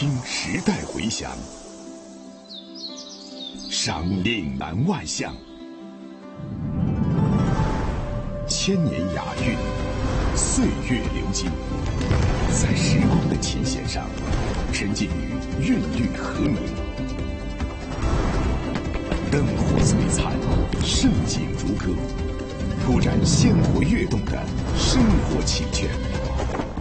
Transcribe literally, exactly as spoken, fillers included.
听时代回响，赏岭南外向，千年雅韵，岁月流金，在时光的琴弦上，沉浸于韵律和鸣。灯火璀璨，盛景如歌，铺展鲜活跃动的生活奇圈。